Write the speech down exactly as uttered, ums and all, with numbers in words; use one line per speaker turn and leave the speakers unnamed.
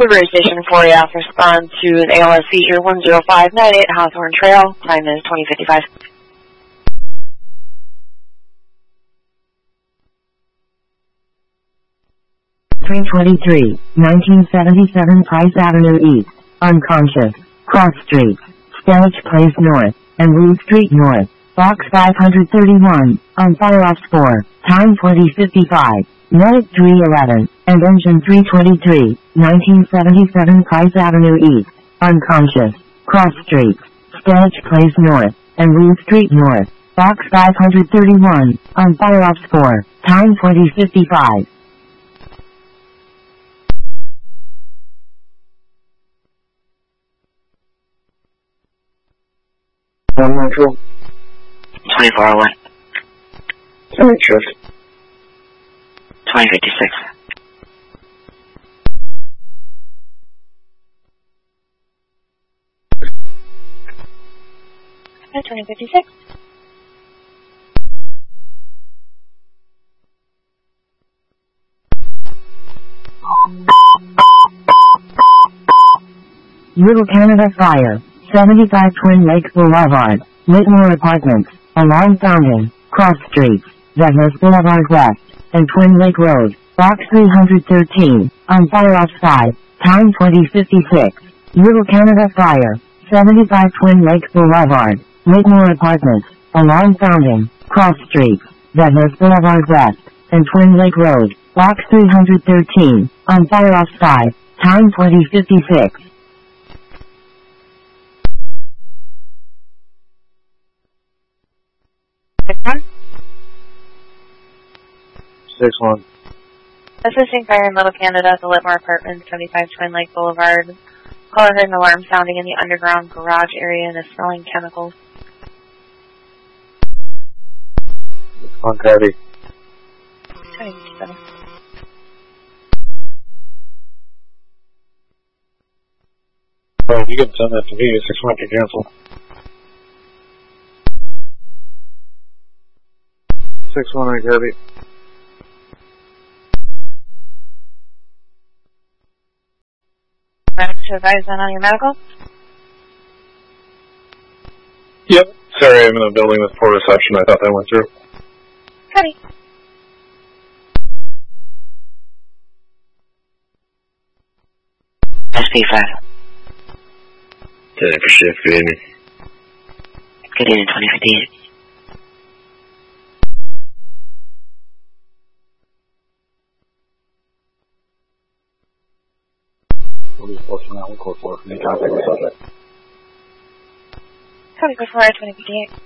Woodbury Station four A F, respond to an A L S seizure one zero five nine eight Hawthorne Trail, time is twenty fifty-five.
three twenty-three, nineteen seventy-seven Price Avenue East, unconscious, cross street, Stellage Place North, and Root Street North, box five thirty-one, on fire off four, time twenty fifty-five, medic three eleven, and engine three twenty-three, nineteen seventy-seven Price Avenue East, unconscious, cross street, Stellage Place North, and Root Street North, box five thirty-one, on fire off four, time twenty fifty-five.
One neutral.
twenty-four oh one.
Seven shift.
twenty fifty-six. twenty fifty-six.
Little Canada Fire, seventy-five Twin Lake Boulevard, Whitmore Apartments, along Fountain, Cross Streets, Douglas Boulevard West, and Twin Lake Road, box three thirteen, on fire off five, time twenty fifty-six. Little Canada Fire, seventy-five Twin Lake Boulevard, Whitmore Apartments, along Fountain, Cross Streets, Douglas Boulevard West, and Twin Lake Road, box three thirteen, on fire off five, time twenty fifty-six.
Six one.
Six one.
Assisting fire in Little Canada at the Whitmore Apartments, seventy-five Twin Lake Boulevard. Caller heard an alarm sounding in the underground garage area and is smelling chemicals.
One heavy.
twenty fifty-seven.
Oh, you can send that to me. Six one can cancel. Six one eight heavy.
Medic to advise on your medical?
Yep. Sorry, I'm in a building with poor reception. I thought that went through.
Copy. S P five.
Ten for shift, good evening.
Good evening, twenty fifty-eight.
We'll be forcing out one code for any contact with subject.
Copy, before twenty fifty-eight.